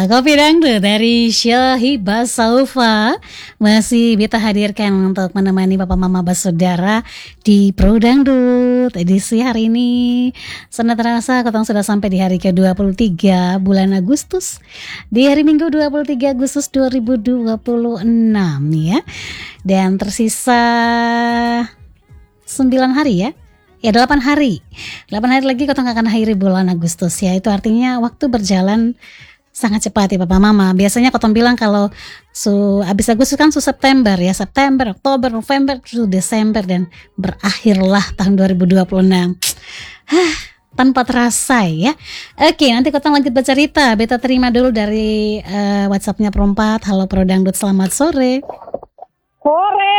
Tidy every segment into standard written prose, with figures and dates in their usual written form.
Kopi Dangdut dari Syahibah Saufa masih kita hadirkan untuk menemani Bapak Mama Basudara di Pro Dangdut edisi hari ini. Senang terasa kita sudah sampai di hari ke-23 bulan Agustus. Di hari Minggu 23 Agustus 2026 ya. Dan tersisa 9 hari ya. Ya 8 hari 8 hari lagi kita akan akhiri bulan Agustus ya. Itu artinya waktu berjalan sangat cepat ya Papa Mama. Biasanya Kotong bilang kalau habis Agustus kan September ya. September, Oktober, November, Desember. Dan berakhirlah tahun 2026. Tanpa terasa ya. Oke, nanti Kotong lanjut bercerita. Beta terima dulu dari WhatsAppnya Pro4. Halo Pro Dangdut, selamat sore. Sore.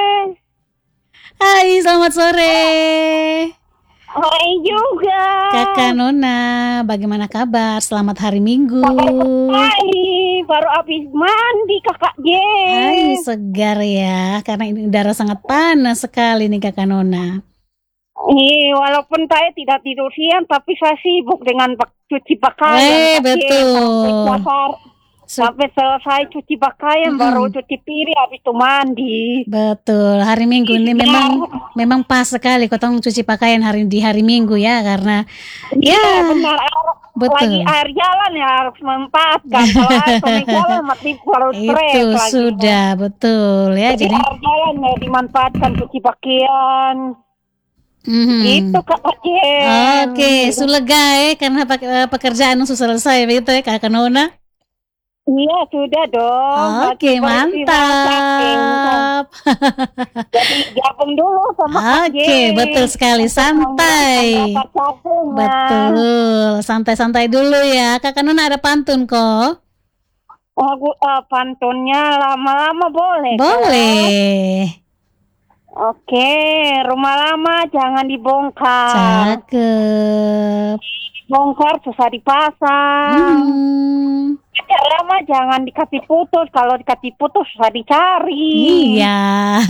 Hai, selamat sore. Hai juga. Kakak Nona, bagaimana kabar? Selamat hari Minggu. Hai, baru habis mandi kakak J. Hai, segar ya, karena ini udara sangat panas sekali nih Kakak Nona. Walaupun saya tidak tidur siang, tapi saya sibuk dengan cuci pakaian. Betul. Sampai selesai cuci pakaian, baru cuci piring, habis itu mandi. Betul, hari Minggu ini memang pas sekali Kotong cuci pakaian di hari Minggu ya, karena benar. Betul. Lagi air jalan ya harus memanfaatkan. Kalau air jalan mati baru stres. Itu lagi. Sudah betul ya. Jadi air jalan ya dimanfaatkan cuci pakaian. Itu Kak Jen. Oke, sulega karena pekerjaan sudah selesai begitu ya Kakak Nona. Iya sudah dong. Oke, mantap. Jadi gabung dulu sama Oke, betul sekali, santai. Betul, santai-santai dulu ya. Kakak Nona ada pantun kok. Pantunnya lama-lama boleh. Boleh. Oke, rumah lama jangan dibongkar. Cakep. Bongkar susah dipasang. Pacar lama jangan dikasih putus. Kalau dikasih putus susah dicari. Iya.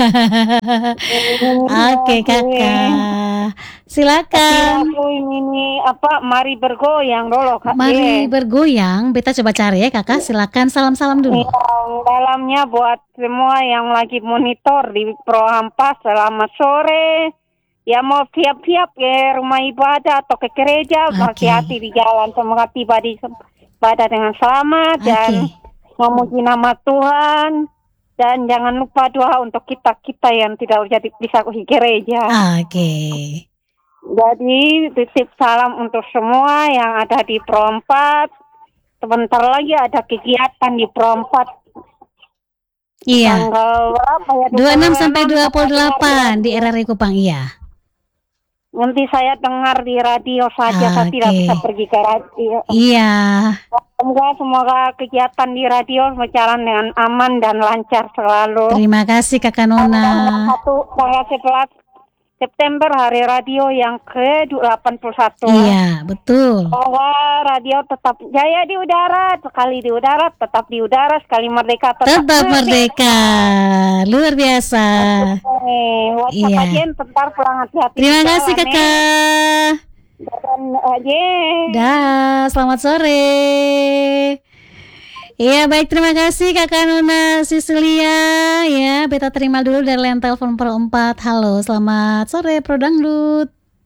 Oke kakak, silakan. Ini mari bergoyang dulu kak. Mari bergoyang. Beta coba cari ya kakak. Silakan salam-salam dulu. Dalamnya buat semua yang lagi monitor di Pro Hampas. Selamat sore. Ya mau siap-siap ke rumah ibadah atau ke gereja, hati-hati di jalan, semoga tiba di ibadah dengan selamat dan memuji nama Tuhan, dan jangan lupa doa untuk kita yang tidak bisa ke gereja. Jadi titip salam untuk semua yang ada di Pro 4. Sebentar lagi ada kegiatan di Pro 4. Iya. Tanggal berapa ya? 26 sampai 28 di RRI Kupang, iya. Nanti saya dengar di radio saja, saya tidak bisa pergi ke radio. Iya. Semoga kegiatan di radio berjalan dengan aman dan lancar selalu. Terima kasih Kakak Nona. Tanggal 11 September hari radio yang ke-81. Iya, betul. Bahwa radio tetap jaya di udara, sekali di udara, tetap di udara, sekali merdeka, tetap merdeka. Luar biasa. Iya. Bentar pulang hati-hati. Terima kasih kakak. Dah, selamat sore. Iya baik, terima kasih Kakak Nona Sisilia. Ya, beta terima dulu dari line telepon Pro 4. Halo, selamat sore Pro Dangdut.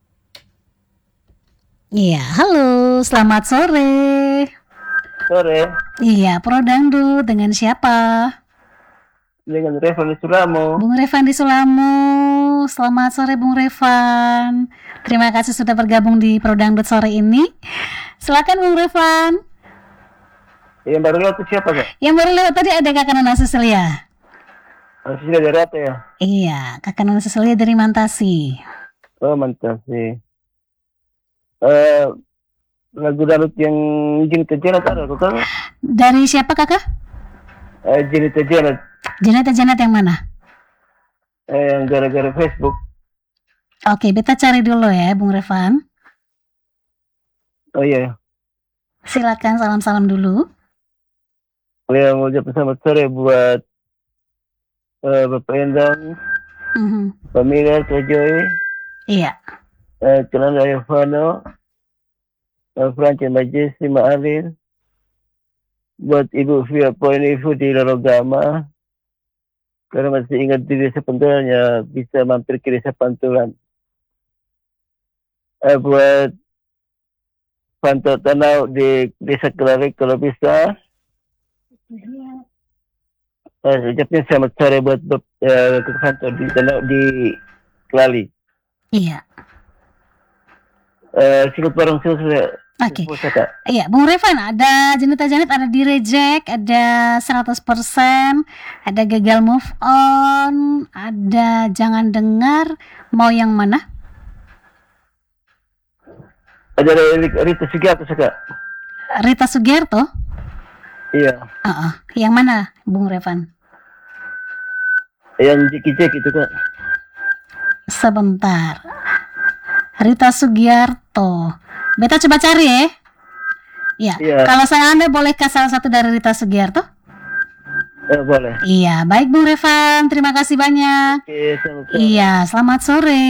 Iya, halo, selamat sore. Sore. Iya, Pro Dangdut, dengan siapa? Dengan Revan di Sulamo. Bung Revan di Sulamo. Selamat sore Bung Revan. Terima kasih sudah bergabung di Pro Dangdut sore ini. Silakan Bung Revan. Yang baru lewat itu siapa kak? Yang baru lewat tadi ada Kakak Nona Sisilia. Sisilia dari apa ya? Iya, Kakak Nona Sisilia dari Mantasi. Oh Mantasi. Lagu Dangdut yang Jenita Janet ada kok kakak? Dari siapa kakak? Jenita Janet. Jenita Janet yang mana? Yang gara-gara Facebook. Oke, beta cari dulu ya Bung Revan. Oh iya. Silakan salam-salam dulu. Saya mau ucapkan selamat sore buat Bapak Endang, Pak Miller, Pak Joy, iya, Celana Yovano, Francis, Mbak Jesse, Mbak Alin, buat Ibu Via Poin Ibu di Lorogama. Karena masih ingat di desa Pantulannya, bisa mampir ke desa Pantulan. Buat Pantau Tanau di desa Kelari kalau bisa. Ucapnya selamat sore buat Pantau di Tanau di Kelali. Iya. Cukup barang selesai. Oke. Iya, Bung Revan, ada Janita ada di reject, ada 100%, ada gagal move on, ada jangan dengar, mau yang mana? Ada Rita Sugiarto, Kak. Rita Sugiarto? Iya. Yang mana, Bung Revan? Yang cek itu, Kak. Sebentar. Rita Sugiarto. Beta coba cari ya. Iya. Kalau saya Anda bolehkah salah satu dari Rita Sugiarto? Boleh. Iya, baik Bung Revan, terima kasih banyak. Oke, selamat sore. Iya, selamat sore.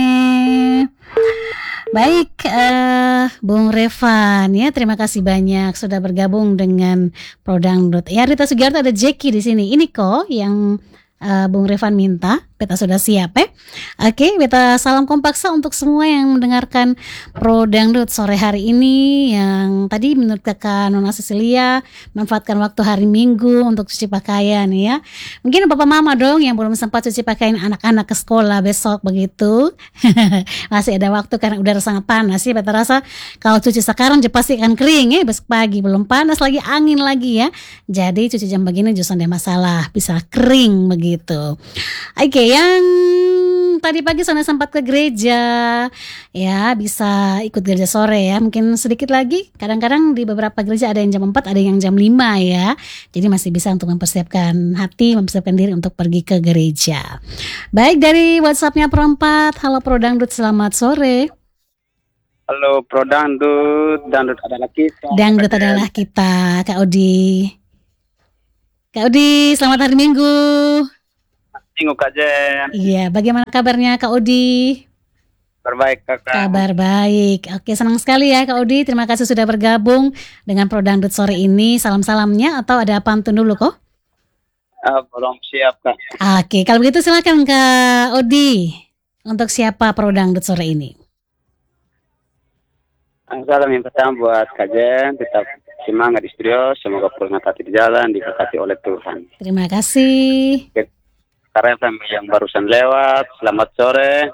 Baik, Bung Revan ya, terima kasih banyak sudah bergabung dengan Pro Dangdut. Ya, Rita Sugiarto ada Jackie di sini. Ini kok yang Bung Revan minta. Beta sudah siap ya. Oke, beta salam kompaksa untuk semua yang mendengarkan Pro Dangdut sore hari ini. Yang tadi menurut kakak Nona Cecilia manfaatkan waktu hari Minggu untuk cuci pakaian ya. Mungkin bapak mama dong yang belum sempat cuci pakaian anak-anak ke sekolah besok begitu. Masih ada waktu karena udara sangat panas ya. Beta rasa kalau cuci sekarang pasti akan kering ya. Besok pagi belum panas lagi, angin lagi ya. Jadi cuci jam begini justru ada masalah, bisa kering begitu. Oke, yang tadi pagi sana sempat ke gereja ya, bisa ikut gereja sore ya. Mungkin sedikit lagi, kadang-kadang di beberapa gereja ada yang jam 4, ada yang jam 5 ya. Jadi masih bisa untuk mempersiapkan hati, mempersiapkan diri untuk pergi ke gereja. Baik, dari WhatsApp-nya Pro 4. Halo Pro Dangdut, selamat sore. Halo Pro Dangdut, Dangdut adalah kita. Dangdut adalah kita, Kak Odi. Kak Odi, selamat hari Minggu. Minggu Kajen. Iya, bagaimana kabarnya Kak Odi? Berbaik Kakak. Kabar baik. Oke, senang sekali ya Kak Odi. Terima kasih sudah bergabung dengan Pro Dangdut sore ini. Salam-salamnya atau ada pantun dulu kok? Belum siap Kak. Oke, kalau begitu silakan Kak Odi. Untuk siapa Pro Dangdut sore ini? Salam yang pertama buat Kajen, tetap semangat di studio, semoga purnatati di jalan, diberkati oleh Tuhan. Terima kasih. Karena yang barusan lewat, selamat sore.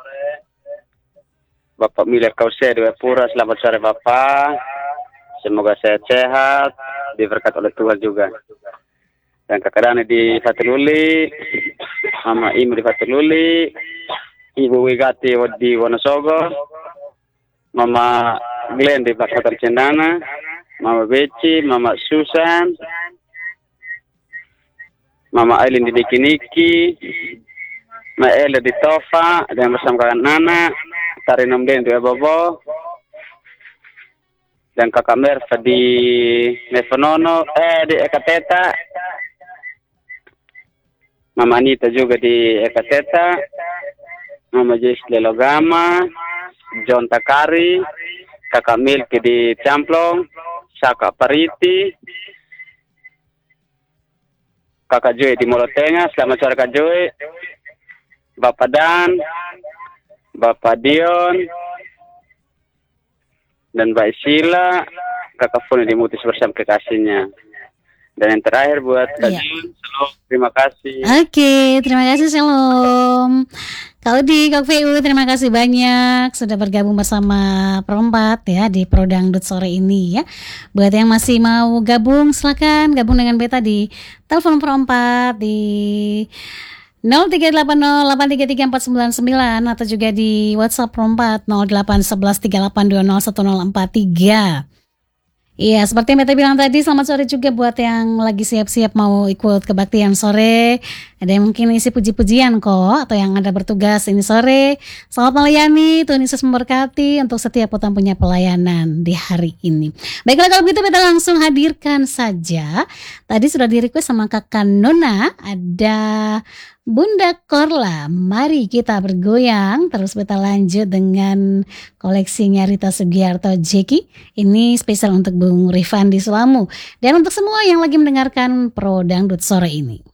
Bapak Milia Kause di Wepura, selamat sore Bapak. Semoga sehat-sehat, diberkati oleh Tuhan juga. Dan Kakak Dani di Fatululi, Mama Imu di Fatululi, Ibu Wigati di Wonosogo, Mama Glenn di Bakatan Cendana, Mama Beci, Mama Susan, Mama Aileen di Niki, Mama Ella di Tofa, dan bersama kakak Nana, Tarinam Den di Bobo, dan kakak Merva di Nefonono, di Ekateta, Mama Anita juga di Ekateta, Mama Jess Lelogama, John Takari, kakak Milky di Camplong, Saka Pariti, Kakak Joy di Molotenga, selamat sore Kak Joy. Bapak Dan, Bapak Dion, dan Mbak Sila, Kakak Funi di Mutis bersama kekasihnya. Dan yang terakhir buat Kak Jun, terima kasih. Oke, terima kasih, shalom. Kak Odi, Kak VU, terima kasih banyak sudah bergabung bersama Perempat ya di Pro Dangdut sore ini ya. Buat yang masih mau gabung, silakan gabung dengan beta di telepon Perempat di 0380833499 atau juga di WhatsApp Perempat 081138201043. Iya, seperti yang Beta bilang tadi, selamat sore juga buat yang lagi siap-siap mau ikut kebaktian sore Ada yang mungkin isi puji-pujian kok, atau yang ada bertugas ini sore. Selamat melayani, Tuhan Yesus memberkati untuk setiap Putan punya pelayanan di hari ini. Baiklah, kalau begitu kita langsung hadirkan saja. Tadi sudah di-request sama Kakak Nona, ada Bunda Korla. Mari kita bergoyang. Terus kita lanjut dengan koleksinya Rita Sugiarto Jeki. Ini spesial untuk Bung Rifan di Sulamu. Dan untuk semua yang lagi mendengarkan Pro Dangdut sore ini.